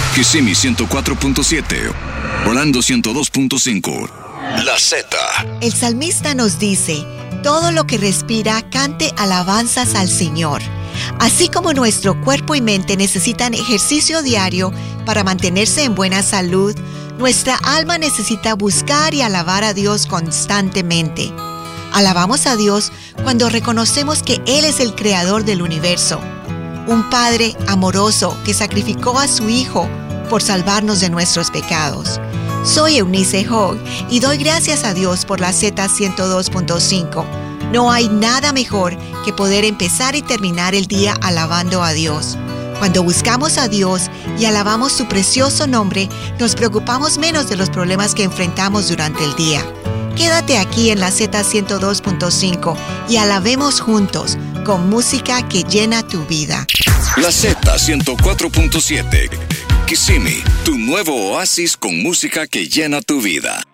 Kissimmee 104.7, Orlando 102.5. La Z. El salmista nos dice: todo lo que respira cante alabanzas al Señor. Así como nuestro cuerpo y mente necesitan ejercicio diario para mantenerse en buena salud, nuestra alma necesita buscar y alabar a Dios constantemente. Alabamos a Dios cuando reconocemos que Él es el creador del universo, un Padre amoroso que sacrificó a su Hijo por salvarnos de nuestros pecados. Soy Eunice Hogg y doy gracias a Dios por la Z102.5. No hay nada mejor que poder empezar y terminar el día alabando a Dios. Cuando buscamos a Dios y alabamos su precioso nombre, nos preocupamos menos de los problemas que enfrentamos durante el día. Quédate aquí en la Z102.5 y alabemos juntos con música que llena tu vida. La Z104.7, Kissimmee, tu nuevo oasis con música que llena tu vida.